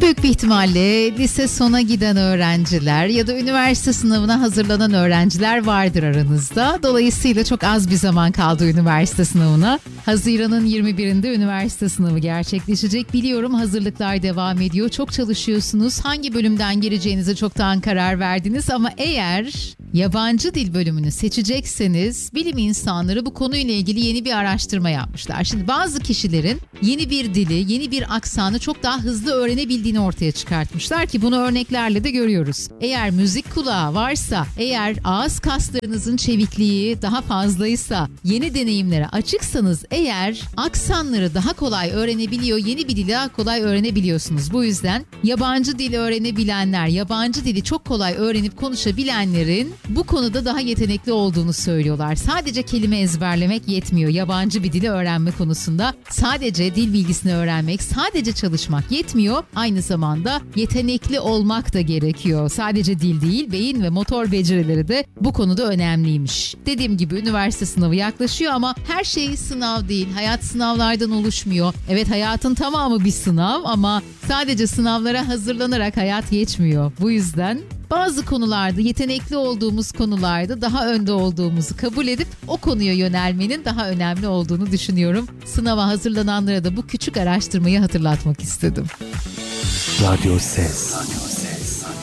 büyük bir ihtimalle lise sona giden öğrenciler ya da üniversite sınavına hazırlanan öğrenciler vardır aranızda. Dolayısıyla çok az bir zaman kaldı üniversite sınavına. Haziran'ın 21'inde üniversite sınavı gerçekleşecek. Biliyorum hazırlıklar devam ediyor. Çok çalışıyorsunuz. Hangi bölümden gireceğinize çoktan karar verdiniz ama eğer yabancı dil bölümünü seçecekseniz bilim insanları bu konuyla ilgili yeni bir araştırma yapmışlar. Şimdi bazı kişilerin yeni bir dili, yeni bir aksanı çok daha hızlı öğrenebildiğini ortaya çıkartmışlar ki bunu örneklerle de görüyoruz. Eğer müzik kulağı varsa, eğer ağız kaslarınızın çevikliği daha fazlaysa, yeni deneyimlere açıksanız eğer aksanları daha kolay öğrenebiliyor, yeni bir dili daha kolay öğrenebiliyorsunuz. Bu yüzden yabancı dil öğrenebilenler, yabancı dili çok kolay öğrenip konuşabilenlerin bu konuda daha yetenekli olduğunu söylüyorlar. Sadece kelime ezberlemek yetmiyor yabancı bir dili öğrenme konusunda. Sadece dil bilgisini öğrenmek, sadece çalışmak yetmiyor. Aynı zamanda yetenekli olmak da gerekiyor. Sadece dil değil, beyin ve motor becerileri de bu konuda önemliymiş. Dediğim gibi üniversite sınavı yaklaşıyor ama her şey sınav değil. Hayat sınavlardan oluşmuyor. Evet, hayatın tamamı bir sınav ama sadece sınavlara hazırlanarak hayat geçmiyor. Bu yüzden bazı konularda, yetenekli olduğumuz konularda daha önde olduğumuzu kabul edip o konuya yönelmenin daha önemli olduğunu düşünüyorum. Sınava hazırlananlara da bu küçük araştırmayı hatırlatmak istedim. Radyo Ses.